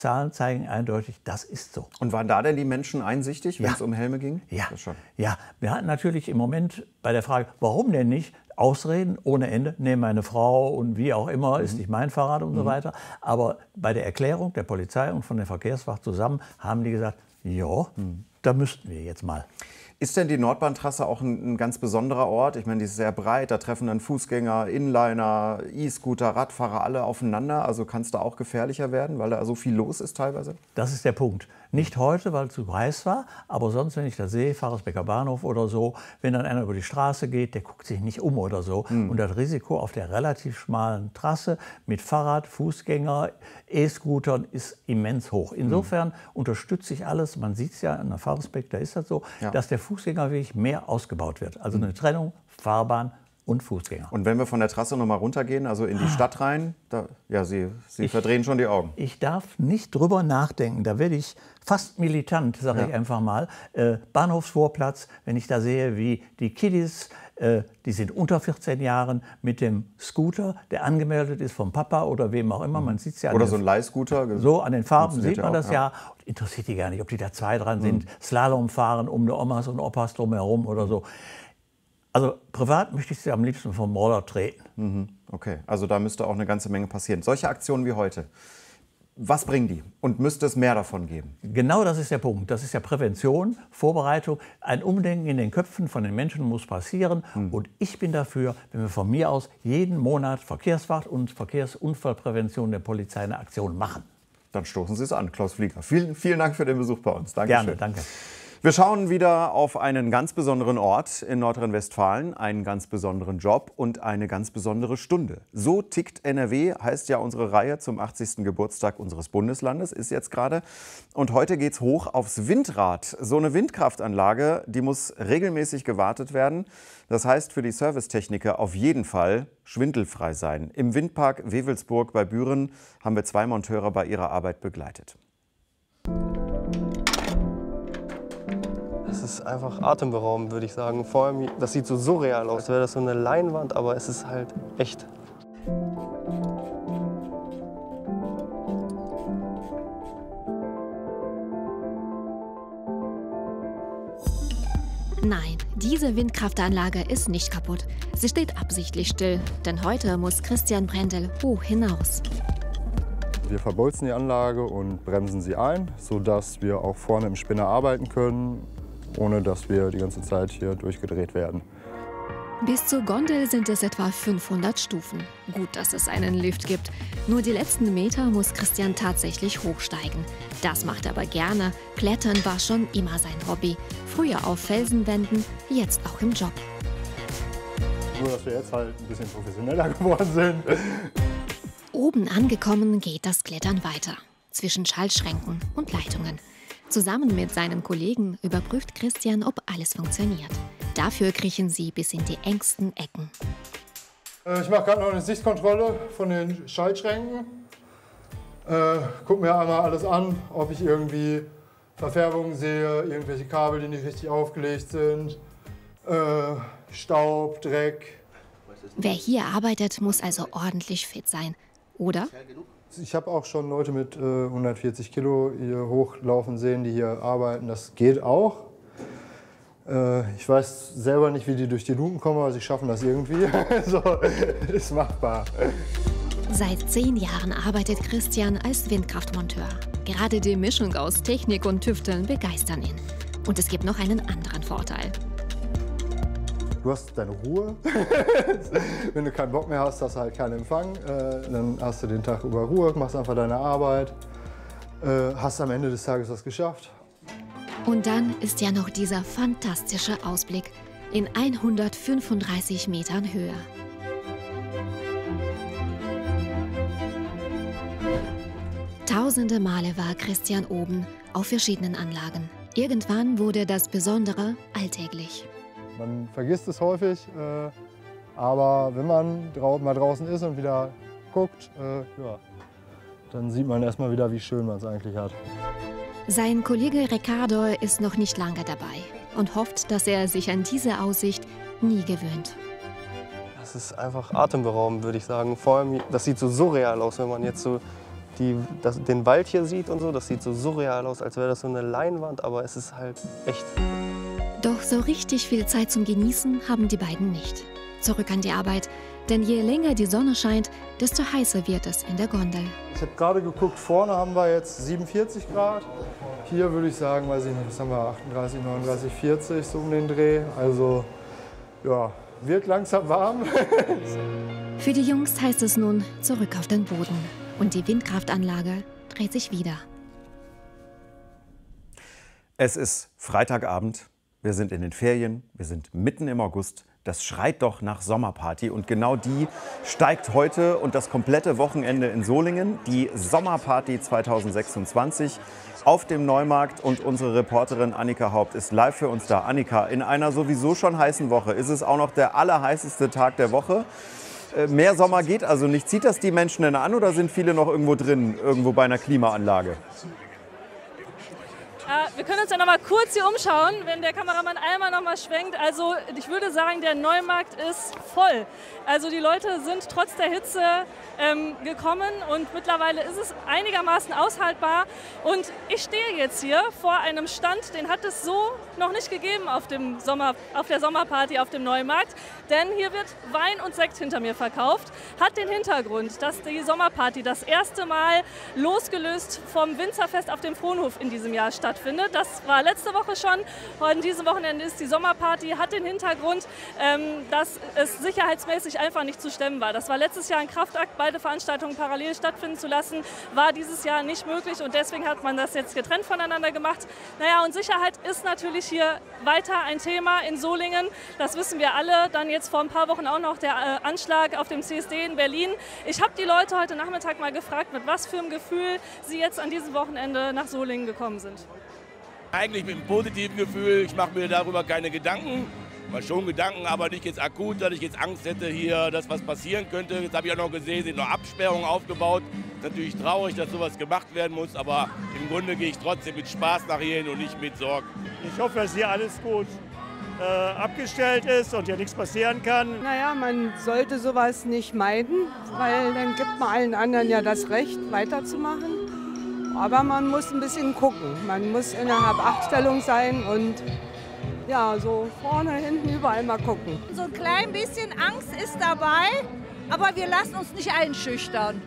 Zahlen zeigen eindeutig, das ist so. Und waren da denn die Menschen einsichtig, wenn es um Helme ging? Ja. Das schon. Ja, wir hatten natürlich im Moment bei der Frage, warum denn nicht, Ausreden ohne Ende, nehme meine Frau und wie auch immer, ist nicht mein Fahrrad und so weiter. Aber bei der Erklärung der Polizei und von der Verkehrswacht zusammen haben die gesagt, ja, da müssten wir jetzt mal. Ist denn die Nordbahntrasse auch ein ganz besonderer Ort? Ich meine, die ist sehr breit, da treffen dann Fußgänger, Inliner, E-Scooter, Radfahrer alle aufeinander. Also kann es da auch gefährlicher werden, weil da so viel los ist teilweise? Das ist der Punkt. Nicht heute, weil es zu heiß war, aber sonst, wenn ich das sehe, Pfarrersbecker Bahnhof oder so, wenn dann einer über die Straße geht, der guckt sich nicht um oder so. Und das Risiko auf der relativ schmalen Trasse mit Fahrrad, Fußgänger, E-Scootern ist immens hoch. Insofern unterstütze ich alles, man sieht es ja an der Pfarrersbeck, da ist das so, dass der Fußgängerweg mehr ausgebaut wird. Also eine Trennung, Fahrbahn und Fußgänger. Und wenn wir von der Trasse noch mal runtergehen, also in die Stadt rein, da, ja, Sie verdrehen schon die Augen. Ich darf nicht drüber nachdenken, da werde ich fast militant, sage ich einfach mal. Bahnhofsvorplatz, wenn ich da sehe, wie die Kiddies, die sind unter 14 Jahren, mit dem Scooter, der angemeldet ist vom Papa oder wem auch immer, man sieht es ja. Oder so ein Leihscooter. So an den Farben sieht man auch, das ja. Interessiert die gar nicht, ob die da zwei dran sind, Slalom fahren um die Omas und Opas drumherum oder so. Also privat möchte ich sie am liebsten vom Roller treten. Okay, also da müsste auch eine ganze Menge passieren. Solche Aktionen wie heute, was bringen die? Und müsste es mehr davon geben? Genau das ist der Punkt. Das ist ja Prävention, Vorbereitung. Ein Umdenken in den Köpfen von den Menschen muss passieren. Und ich bin dafür, wenn wir von mir aus jeden Monat Verkehrswacht und Verkehrsunfallprävention der Polizei eine Aktion machen. Dann stoßen Sie es an, Klaus Flieger. Vielen Dank für den Besuch bei uns. Dankeschön. Gerne, danke. Wir schauen wieder auf einen ganz besonderen Ort in Nordrhein-Westfalen, einen ganz besonderen Job und eine ganz besondere Stunde. So tickt NRW, heißt ja unsere Reihe zum 80. Geburtstag unseres Bundeslandes, ist jetzt gerade. Und heute geht's hoch aufs Windrad. So eine Windkraftanlage, die muss regelmäßig gewartet werden. Das heißt für die Servicetechniker auf jeden Fall schwindelfrei sein. Im Windpark Wewelsburg bei Büren haben wir 2 Monteure bei ihrer Arbeit begleitet. Es ist einfach atemberaubend, würde ich sagen. Vor allem, das sieht so surreal aus, als wäre das so eine Leinwand, aber es ist halt echt. Nein, diese Windkraftanlage ist nicht kaputt. Sie steht absichtlich still, denn heute muss Christian Brendel hoch hinaus. Wir verbolzen die Anlage und bremsen sie ein, sodass wir auch vorne im Spinner arbeiten können, ohne dass wir die ganze Zeit hier durchgedreht werden. Bis zur Gondel sind es etwa 500 Stufen. Gut, dass es einen Lift gibt. Nur die letzten Meter muss Christian tatsächlich hochsteigen. Das macht er aber gerne. Klettern war schon immer sein Hobby. Früher auf Felsenwänden, jetzt auch im Job. Nur, dass wir jetzt halt ein bisschen professioneller geworden sind. Oben angekommen geht das Klettern weiter. Zwischen Schaltschränken und Leitungen. Zusammen mit seinen Kollegen überprüft Christian, ob alles funktioniert. Dafür kriechen sie bis in die engsten Ecken. Ich mache gerade noch eine Sichtkontrolle von den Schaltschränken. Guck mir einmal alles an, ob ich irgendwie Verfärbungen sehe, irgendwelche Kabel, die nicht richtig aufgelegt sind, Staub, Dreck. Wer hier arbeitet, muss also ordentlich fit sein, oder? Ich habe auch schon Leute mit 140 Kilo hier hochlaufen sehen, die hier arbeiten. Das geht auch. Ich weiß selber nicht, wie die durch die Luken kommen, aber sie schaffen das irgendwie. So, ist machbar. Seit 10 Jahren arbeitet Christian als Windkraftmonteur. Gerade die Mischung aus Technik und Tüfteln begeistern ihn. Und es gibt noch einen anderen Vorteil. Du hast deine Ruhe. Wenn du keinen Bock mehr hast, hast du halt keinen Empfang. Dann hast du den Tag über Ruhe, machst einfach deine Arbeit, hast am Ende des Tages was geschafft. Und dann ist ja noch dieser fantastische Ausblick in 135 Metern Höhe. Tausende Male war Christian oben auf verschiedenen Anlagen. Irgendwann wurde das Besondere alltäglich. Man vergisst es häufig, aber wenn man mal draußen ist und wieder guckt, ja, dann sieht man erstmal wieder, wie schön man es eigentlich hat. Sein Kollege Ricardo ist noch nicht lange dabei und hofft, dass er sich an diese Aussicht nie gewöhnt. Das ist einfach atemberaubend, würde ich sagen. Vor allem, das sieht so surreal aus, wenn man jetzt so den Wald hier sieht und so. Das sieht so surreal aus, als wäre das so eine Leinwand, aber es ist halt echt. Doch so richtig viel Zeit zum Genießen haben die beiden nicht. Zurück an die Arbeit, denn je länger die Sonne scheint, desto heißer wird es in der Gondel. Ich habe gerade geguckt, vorne haben wir jetzt 47 Grad. Hier würde ich sagen, weiß ich nicht, was haben wir, 38, 39, 40, so um den Dreh. Also ja, wird langsam warm. Für die Jungs heißt es nun zurück auf den Boden. Und die Windkraftanlage dreht sich wieder. Es ist Freitagabend, wir sind in den Ferien, wir sind mitten im August. Das schreit doch nach Sommerparty und genau die steigt heute und das komplette Wochenende in Solingen. Die Sommerparty 2026 auf dem Neumarkt und unsere Reporterin Annika Haupt ist live für uns da. Annika, in einer sowieso schon heißen Woche ist es auch noch der allerheißeste Tag der Woche. Mehr Sommer geht also nicht. Zieht das die Menschen denn an oder sind viele noch irgendwo drin, irgendwo bei einer Klimaanlage? Wir können uns ja noch mal kurz hier umschauen, wenn der Kameramann einmal noch mal schwenkt. Also ich würde sagen, der Neumarkt ist voll. Also die Leute sind trotz der Hitze gekommen und mittlerweile ist es einigermaßen aushaltbar. Und ich stehe jetzt hier vor einem Stand, den hat es so noch nicht gegeben auf der Sommerparty auf dem Neumarkt. Denn hier wird Wein und Sekt hinter mir verkauft. Hat den Hintergrund, dass die Sommerparty das erste Mal losgelöst vom Winzerfest auf dem Frohnhof in diesem Jahr stattfindet. Das war letzte Woche schon. An diesem Wochenende ist die Sommerparty. Hat den Hintergrund, dass es sicherheitsmäßig einfach nicht zu stemmen war. Das war letztes Jahr ein Kraftakt, beide Veranstaltungen parallel stattfinden zu lassen, war dieses Jahr nicht möglich und deswegen hat man das jetzt getrennt voneinander gemacht. Naja, und Sicherheit ist natürlich hier weiter ein Thema in Solingen. Das wissen wir alle. Dann jetzt vor ein paar Wochen auch noch der Anschlag auf dem CSD in Berlin. Ich habe die Leute heute Nachmittag mal gefragt, mit was für einem Gefühl sie jetzt an diesem Wochenende nach Solingen gekommen sind. Eigentlich mit einem positiven Gefühl. Ich mache mir darüber keine Gedanken. Mal schon Gedanken, aber nicht jetzt akut, dass ich jetzt Angst hätte hier, dass was passieren könnte. Jetzt habe ich auch noch gesehen, sind noch Absperrungen aufgebaut. Ist natürlich traurig, dass sowas gemacht werden muss, aber im Grunde gehe ich trotzdem mit Spaß nach hier hin und nicht mit Sorgen. Ich hoffe, dass hier alles gut abgestellt ist und hier nichts passieren kann. Naja, man sollte sowas nicht meiden, weil dann gibt man allen anderen ja das Recht, weiterzumachen. Aber man muss ein bisschen gucken. Man muss in einer Hab-Acht-Stellung sein und ja, so vorne, hinten, überall mal gucken. So ein klein bisschen Angst ist dabei, aber wir lassen uns nicht einschüchtern.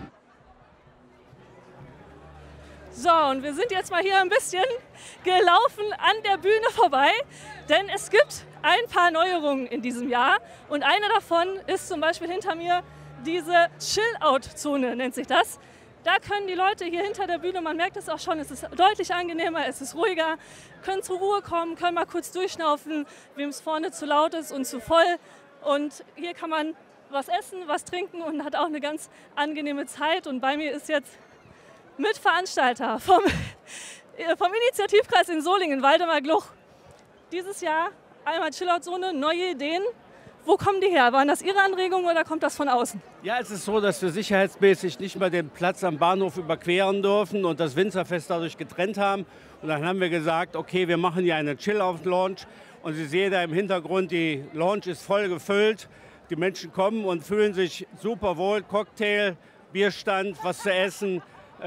So, und wir sind jetzt mal hier ein bisschen gelaufen an der Bühne vorbei, denn es gibt ein paar Neuerungen in diesem Jahr. Und eine davon ist zum Beispiel hinter mir diese Chill-Out-Zone, nennt sich das. Da können die Leute hier hinter der Bühne, man merkt es auch schon, es ist deutlich angenehmer, es ist ruhiger, können zur Ruhe kommen, können mal kurz durchschnaufen, wem es vorne zu laut ist und zu voll. Und hier kann man was essen, was trinken und hat auch eine ganz angenehme Zeit. Und bei mir ist jetzt Mitveranstalter vom Initiativkreis in Solingen, Waldemar Gluch. Dieses Jahr einmal Chill-Out-Zone, neue Ideen. Wo kommen die her? Waren das Ihre Anregungen oder kommt das von außen? Ja, es ist so, dass wir sicherheitsmäßig nicht mehr den Platz am Bahnhof überqueren dürfen und das Winzerfest dadurch getrennt haben. Und dann haben wir gesagt, okay, wir machen hier eine Chill-Out-Lounge. Und Sie sehen da im Hintergrund, die Lounge ist voll gefüllt. Die Menschen kommen und fühlen sich super wohl. Cocktail, Bierstand, was zu essen.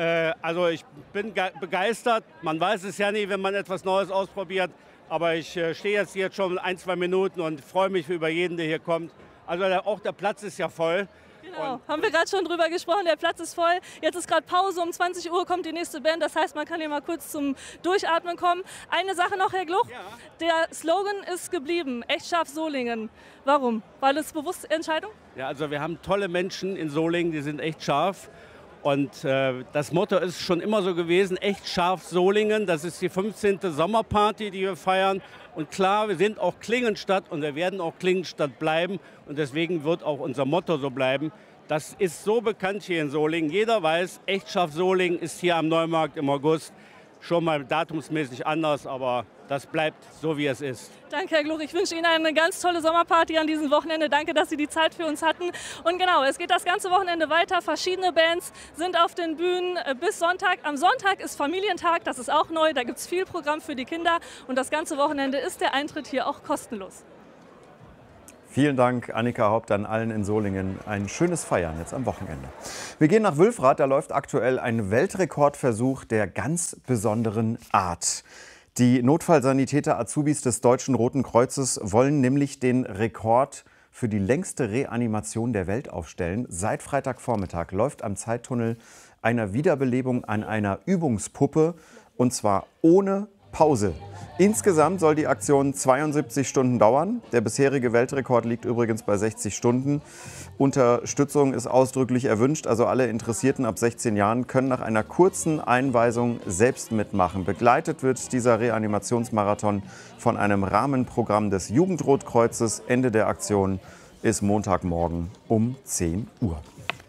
Also ich bin begeistert. Man weiß es ja nie, wenn man etwas Neues ausprobiert. Aber ich stehe jetzt schon 1-2 Minuten und freue mich über jeden, der hier kommt. Also auch der Platz ist ja voll. Genau, haben wir gerade schon drüber gesprochen, der Platz ist voll. Jetzt ist gerade Pause, um 20 Uhr kommt die nächste Band. Das heißt, man kann hier mal kurz zum Durchatmen kommen. Eine Sache noch, Herr Gluch, ja. Der Slogan ist geblieben, echt scharf Solingen. Warum? War das bewusste Entscheidung? Ja, also wir haben tolle Menschen in Solingen, die sind echt scharf. Und das Motto ist schon immer so gewesen, echt scharf Solingen. Das ist die 15. Sommerparty, die wir feiern. Und klar, wir sind auch Klingenstadt und wir werden auch Klingenstadt bleiben. Und deswegen wird auch unser Motto so bleiben. Das ist so bekannt hier in Solingen. Jeder weiß, echt scharf Solingen ist hier am Neumarkt im August. Schon mal datumsmäßig anders, aber das bleibt so, wie es ist. Danke, Herr Gluch. Ich wünsche Ihnen eine ganz tolle Sommerparty an diesem Wochenende. Danke, dass Sie die Zeit für uns hatten. Und genau, es geht das ganze Wochenende weiter. Verschiedene Bands sind auf den Bühnen bis Sonntag. Am Sonntag ist Familientag, das ist auch neu. Da gibt es viel Programm für die Kinder. Und das ganze Wochenende ist der Eintritt hier auch kostenlos. Vielen Dank, Annika Haupt, an allen in Solingen. Ein schönes Feiern jetzt am Wochenende. Wir gehen nach Wülfrath. Da läuft aktuell ein Weltrekordversuch der ganz besonderen Art. Die Notfallsanitäter Azubis des Deutschen Roten Kreuzes wollen nämlich den Rekord für die längste Reanimation der Welt aufstellen. Seit Freitagvormittag läuft am Zeittunnel eine Wiederbelebung an einer Übungspuppe, und zwar ohne Pause. Insgesamt soll die Aktion 72 Stunden dauern. Der bisherige Weltrekord liegt übrigens bei 60 Stunden. Unterstützung ist ausdrücklich erwünscht. Also alle Interessierten ab 16 Jahren können nach einer kurzen Einweisung selbst mitmachen. Begleitet wird dieser Reanimationsmarathon von einem Rahmenprogramm des Jugendrotkreuzes. Ende der Aktion ist Montagmorgen um 10 Uhr.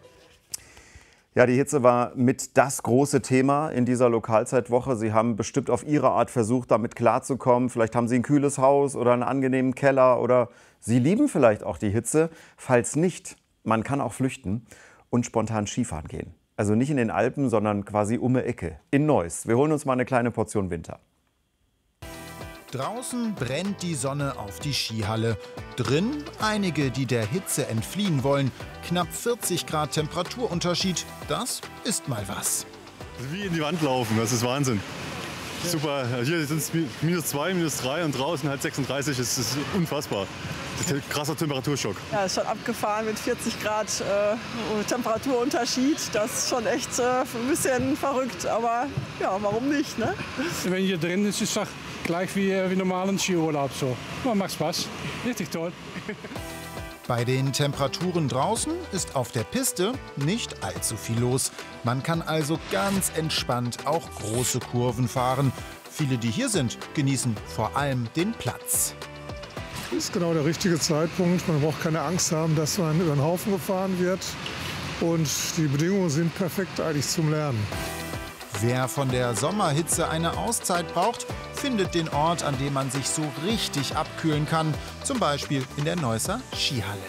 Ja, die Hitze war mit das große Thema in dieser Lokalzeitwoche. Sie haben bestimmt auf Ihre Art versucht, damit klarzukommen. Vielleicht haben Sie ein kühles Haus oder einen angenehmen Keller oder Sie lieben vielleicht auch die Hitze. Falls nicht, man kann auch flüchten und spontan Skifahren gehen. Also nicht in den Alpen, sondern quasi um die Ecke in Neuss. Wir holen uns mal eine kleine Portion Winter. Draußen brennt die Sonne auf die Skihalle. Drin einige, die der Hitze entfliehen wollen. Knapp 40 Grad Temperaturunterschied, das ist mal was. Wie in die Wand laufen, das ist Wahnsinn. Super, hier sind es -2, -3 und draußen halt 36, das ist unfassbar. Krasser Temperaturschock. Ja, ist schon abgefahren mit 40 Grad Temperaturunterschied. Das ist schon echt ein bisschen verrückt, aber ja, warum nicht, ne? Wenn hier drin ist, ist es gleich wie normalen Skiurlaub so. Man macht Spaß, richtig toll. Bei den Temperaturen draußen ist auf der Piste nicht allzu viel los. Man kann also ganz entspannt auch große Kurven fahren. Viele, die hier sind, genießen vor allem den Platz. Das ist genau der richtige Zeitpunkt. Man braucht keine Angst haben, dass man über den Haufen gefahren wird. Und die Bedingungen sind perfekt eigentlich zum Lernen. Wer von der Sommerhitze eine Auszeit braucht, findet den Ort, an dem man sich so richtig abkühlen kann. Zum Beispiel in der Neusser Skihalle.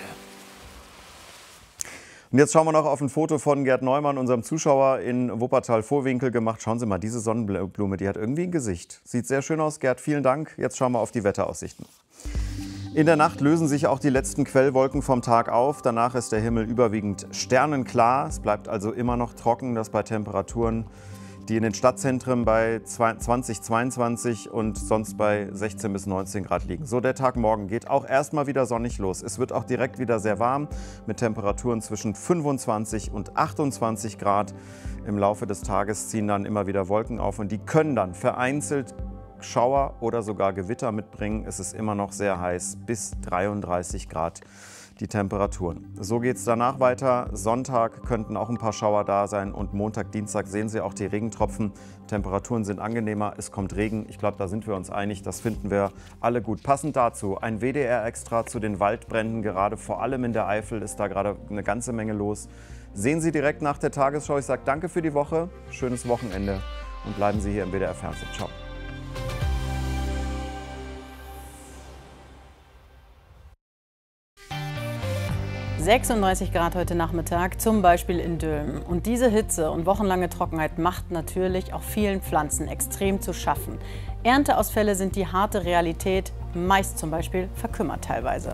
Und jetzt schauen wir noch auf ein Foto von Gerd Neumann, unserem Zuschauer in Wuppertal-Vorwinkel gemacht. Schauen Sie mal, diese Sonnenblume, die hat irgendwie ein Gesicht. Sieht sehr schön aus, Gerd, vielen Dank. Jetzt schauen wir auf die Wetteraussichten. In der Nacht lösen sich auch die letzten Quellwolken vom Tag auf. Danach ist der Himmel überwiegend sternenklar. Es bleibt also immer noch trocken, das bei Temperaturen, die in den Stadtzentren bei 20, 22 und sonst bei 16 bis 19 Grad liegen. So, der Tag morgen geht auch erstmal wieder sonnig los. Es wird auch direkt wieder sehr warm mit Temperaturen zwischen 25 und 28 Grad. Im Laufe des Tages ziehen dann immer wieder Wolken auf und die können dann vereinzelt Schauer oder sogar Gewitter mitbringen. Es ist immer noch sehr heiß, bis 33 Grad die Temperaturen. So geht es danach weiter. Sonntag könnten auch ein paar Schauer da sein und Montag, Dienstag sehen Sie auch die Regentropfen. Temperaturen sind angenehmer, es kommt Regen. Ich glaube, da sind wir uns einig, das finden wir alle gut. Passend dazu ein WDR-Extra zu den Waldbränden. Gerade vor allem in der Eifel ist da gerade eine ganze Menge los. Sehen Sie direkt nach der Tagesschau. Ich sage danke für die Woche, schönes Wochenende und bleiben Sie hier im WDR-Fernsehen. Ciao. – 36 Grad heute Nachmittag, zum Beispiel in Dülmen. Und diese Hitze und wochenlange Trockenheit macht natürlich auch vielen Pflanzen extrem zu schaffen. Ernteausfälle sind die harte Realität, meist zum Beispiel verkümmert teilweise.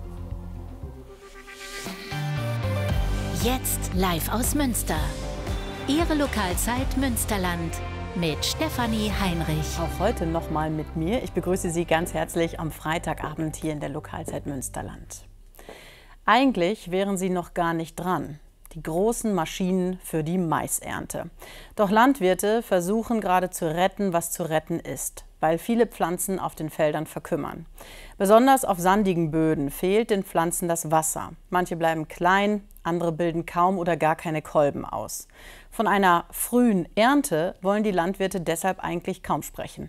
Jetzt live aus Münster. Ihre Lokalzeit Münsterland mit Stefanie Heinrich. Auch heute nochmal mit mir. Ich begrüße Sie ganz herzlich am Freitagabend hier in der Lokalzeit Münsterland. Eigentlich wären sie noch gar nicht dran, die großen Maschinen für die Maisernte. Doch Landwirte versuchen gerade zu retten, was zu retten ist, weil viele Pflanzen auf den Feldern verkümmern. Besonders auf sandigen Böden fehlt den Pflanzen das Wasser. Manche bleiben klein, andere bilden kaum oder gar keine Kolben aus. Von einer frühen Ernte wollen die Landwirte deshalb eigentlich kaum sprechen.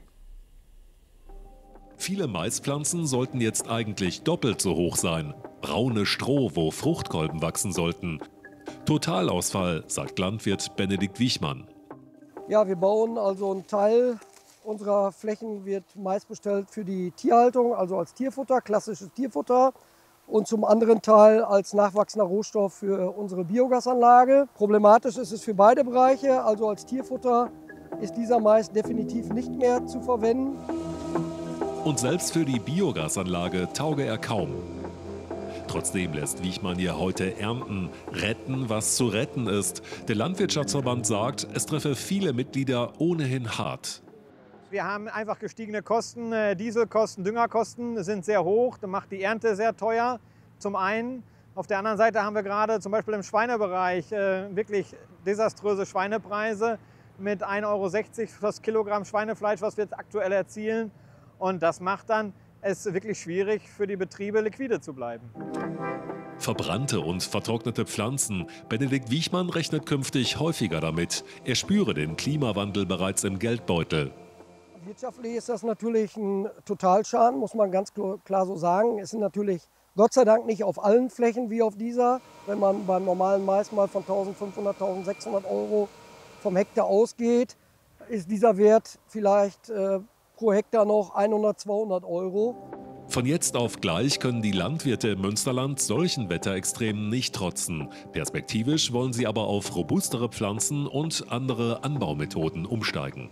Viele Maispflanzen sollten jetzt eigentlich doppelt so hoch sein. Braune Stroh, wo Fruchtkolben wachsen sollten. Totalausfall, sagt Landwirt Benedikt Wiechmann. Ja, wir bauen also einen Teil unserer Flächen wird Mais bestellt für die Tierhaltung, also als Tierfutter, klassisches Tierfutter. Und zum anderen Teil als nachwachsender Rohstoff für unsere Biogasanlage. Problematisch ist es für beide Bereiche, also als Tierfutter ist dieser Mais definitiv nicht mehr zu verwenden. Und selbst für die Biogasanlage tauge er kaum. Trotzdem lässt Wiechmann hier heute ernten. Retten, was zu retten ist. Der Landwirtschaftsverband sagt, es treffe viele Mitglieder ohnehin hart. Wir haben einfach gestiegene Kosten. Dieselkosten, Düngerkosten sind sehr hoch. Das macht die Ernte sehr teuer, zum einen. Auf der anderen Seite haben wir gerade zum Beispiel im Schweinebereich wirklich desaströse Schweinepreise mit 1,60 € für das Kilogramm Schweinefleisch, was wir jetzt aktuell erzielen. Und das macht dann es wirklich schwierig für die Betriebe, liquide zu bleiben. Verbrannte und vertrocknete Pflanzen. Benedikt Wiechmann rechnet künftig häufiger damit. Er spüre den Klimawandel bereits im Geldbeutel. Wirtschaftlich ist das natürlich ein Totalschaden, muss man ganz klar so sagen. Es sind natürlich Gott sei Dank nicht auf allen Flächen wie auf dieser. Wenn man beim normalen Mais mal von 1.500, 1.600 € vom Hektar ausgeht, ist dieser Wert vielleicht pro Hektar noch 100, 200 €. Von jetzt auf gleich können die Landwirte im Münsterland solchen Wetterextremen nicht trotzen. Perspektivisch wollen sie aber auf robustere Pflanzen und andere Anbaumethoden umsteigen.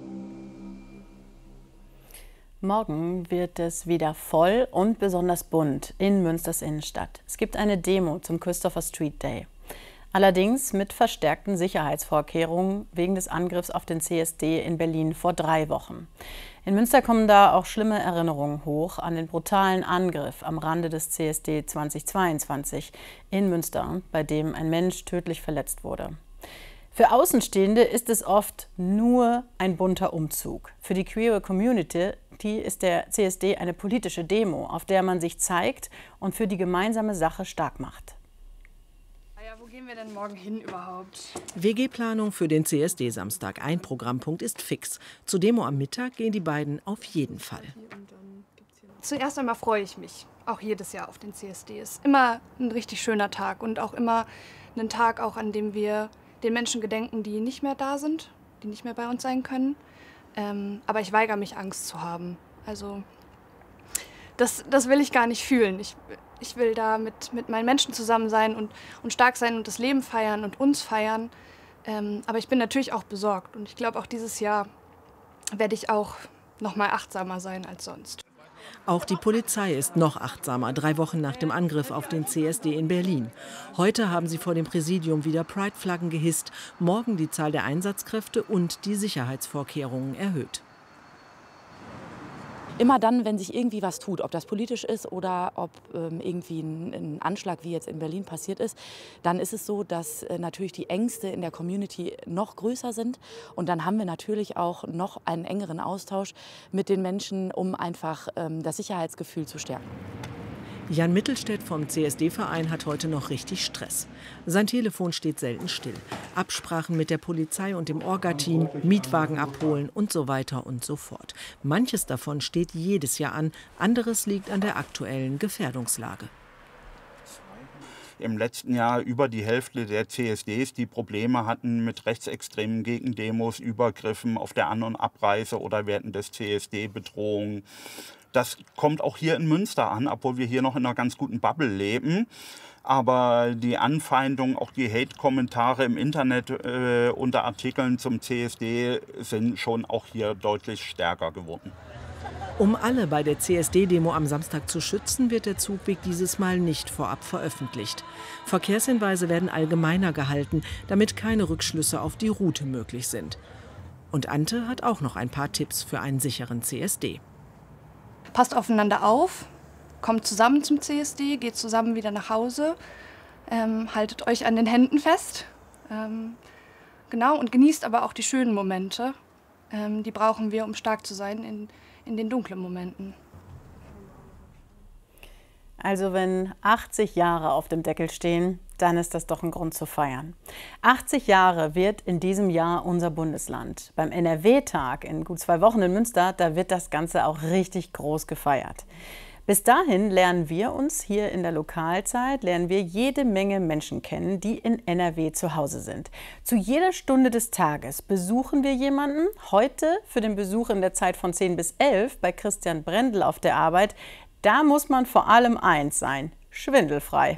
Morgen wird es wieder voll und besonders bunt in Münsters Innenstadt. Es gibt eine Demo zum Christopher Street Day. Allerdings mit verstärkten Sicherheitsvorkehrungen wegen des Angriffs auf den CSD in Berlin vor 3 Wochen. In Münster kommen da auch schlimme Erinnerungen hoch an den brutalen Angriff am Rande des CSD 2022 in Münster, bei dem ein Mensch tödlich verletzt wurde. Für Außenstehende ist es oft nur ein bunter Umzug. Für die queere Community ist der CSD eine politische Demo, auf der man sich zeigt und für die gemeinsame Sache stark macht. Ja, wo gehen wir denn morgen hin überhaupt? WG-Planung für den CSD-Samstag. Ein Programmpunkt ist fix. Zur Demo am Mittag gehen die beiden auf jeden Fall. Zuerst einmal freue ich mich, auch jedes Jahr auf den CSD. Es ist immer ein richtig schöner Tag und auch immer ein Tag, auch an dem wir den Menschen gedenken, die nicht mehr da sind, die nicht mehr bei uns sein können. Aber ich weigere mich, Angst zu haben. Also das will ich gar nicht fühlen. Ich will da mit meinen Menschen zusammen sein und stark sein und das Leben feiern und uns feiern. Aber ich bin natürlich auch besorgt. Und ich glaube, auch dieses Jahr werde ich auch noch mal achtsamer sein als sonst. Auch die Polizei ist noch achtsamer, 3 Wochen nach dem Angriff auf den CSD in Berlin. Heute haben sie vor dem Präsidium wieder Pride-Flaggen gehisst, morgen die Zahl der Einsatzkräfte und die Sicherheitsvorkehrungen erhöht. Immer dann, wenn sich irgendwie was tut, ob das politisch ist oder ob irgendwie ein Anschlag wie jetzt in Berlin passiert ist, dann ist es so, dass natürlich die Ängste in der Community noch größer sind. Und dann haben wir natürlich auch noch einen engeren Austausch mit den Menschen, um einfach das Sicherheitsgefühl zu stärken. Jan Mittelstädt vom CSD-Verein hat heute noch richtig Stress. Sein Telefon steht selten still. Absprachen mit der Polizei und dem Orga-Team, Mietwagen abholen und so weiter und so fort. Manches davon steht jedes Jahr an, anderes liegt an der aktuellen Gefährdungslage. Im letzten Jahr über die Hälfte der CSDs, die Probleme hatten mit rechtsextremen Gegendemos, Übergriffen auf der An- und Abreise oder während des CSD, Bedrohungen. Das kommt auch hier in Münster an, obwohl wir hier noch in einer ganz guten Bubble leben. Aber die Anfeindungen, auch die Hate-Kommentare im Internet unter Artikeln zum CSD sind schon auch hier deutlich stärker geworden. Um alle bei der CSD-Demo am Samstag zu schützen, wird der Zugweg dieses Mal nicht vorab veröffentlicht. Verkehrshinweise werden allgemeiner gehalten, damit keine Rückschlüsse auf die Route möglich sind. Und Ante hat auch noch ein paar Tipps für einen sicheren CSD. Passt aufeinander auf, kommt zusammen zum CSD, geht zusammen wieder nach Hause, haltet euch an den Händen fest. Genau, und genießt aber auch die schönen Momente. Die brauchen wir, um stark zu sein in den dunklen Momenten. Also wenn 80 Jahre auf dem Deckel stehen, dann ist das doch ein Grund zu feiern. 80 Jahre wird in diesem Jahr unser Bundesland. Beim NRW-Tag in gut 2 Wochen in Münster, da wird das Ganze auch richtig groß gefeiert. Bis dahin lernen wir uns hier in der Lokalzeit, jede Menge Menschen kennen, die in NRW zu Hause sind. Zu jeder Stunde des Tages besuchen wir jemanden. Heute für den Besuch in der Zeit von 10 bis 11 bei Christian Brendel auf der Arbeit. Da muss man vor allem eins sein: schwindelfrei.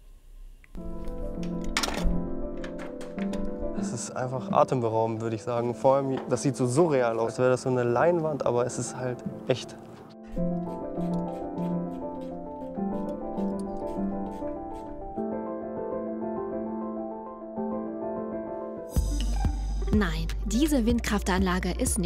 Es ist einfach atemberaubend, würde ich sagen. Vor allem, das sieht so surreal aus, als wäre das so eine Leinwand, aber es ist halt echt. Nein, diese Windkraftanlage ist nicht